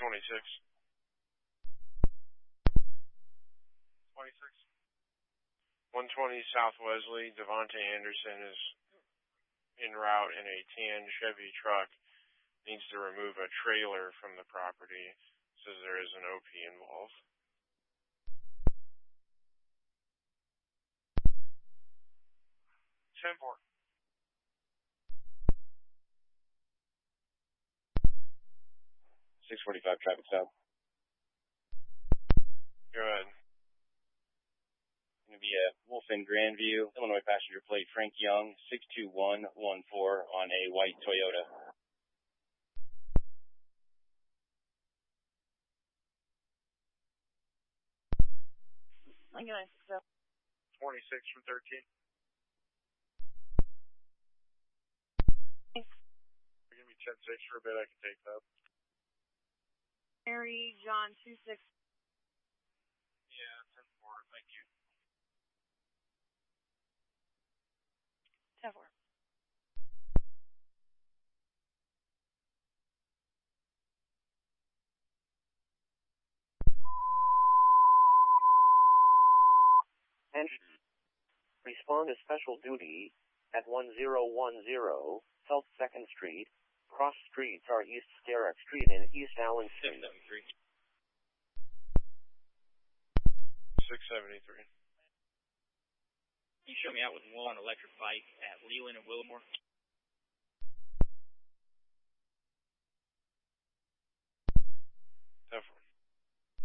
26. 120 South Wesley. Devontae Anderson is en route in a tan Chevy truck. Needs to remove a trailer from the property. Says there is an OP involved. Ten-4. 645 traffic stop. Go ahead. Going to be a Wolf in Grandview, Illinois passenger plate Frank Young, 62114 on a white Toyota. I'm going to 26 from 13. Give me 10-6 for a bit. I can take that. Mary John 26. Yeah, 10-4. Thank you. 10-4. Attention. Respond to special duty at 1010 South 2nd Street. Cross streets are East Starrick Street and East Allen Street. 673. Can you show me out with one electric bike at Leland and Willamore?